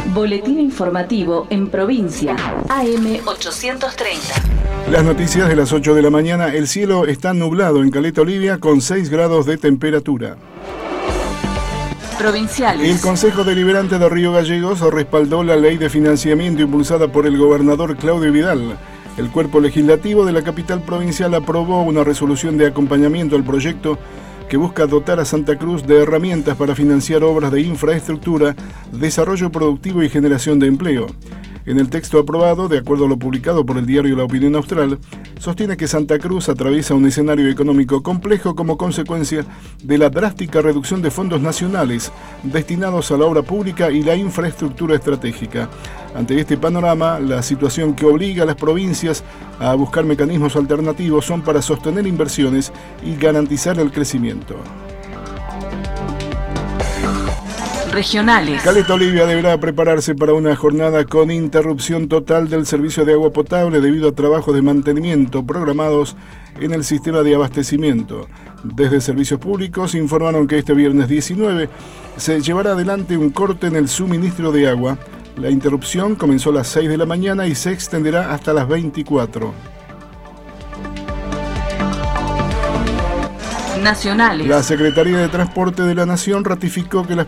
Boletín informativo en provincia, AM 830. Las noticias de las 8 de la mañana. El cielo está nublado en Caleta Olivia con 6 grados de temperatura. Provinciales. El Consejo Deliberante de Río Gallegos respaldó la ley de financiamiento impulsada por el gobernador Claudio Vidal. El cuerpo legislativo de la capital provincial aprobó una resolución de acompañamiento al proyecto que busca dotar a Santa Cruz de herramientas para financiar obras de infraestructura, desarrollo productivo y generación de empleo. En el texto aprobado, de acuerdo a lo publicado por el diario La Opinión Austral, sostiene que Santa Cruz atraviesa un escenario económico complejo como consecuencia de la drástica reducción de fondos nacionales destinados a la obra pública y la infraestructura estratégica. Ante este panorama, la situación que obliga a las provincias a buscar mecanismos alternativos son para sostener inversiones y garantizar el crecimiento. Regionales. Caleta Olivia deberá prepararse para una jornada con interrupción total del servicio de agua potable debido a trabajos de mantenimiento programados en el sistema de abastecimiento. Desde Servicios Públicos informaron que este viernes 19 se llevará adelante un corte en el suministro de agua. La interrupción comenzó a las 6 de la mañana y se extenderá hasta las 24. Nacionales. La Secretaría de Transporte de la Nación ratificó que las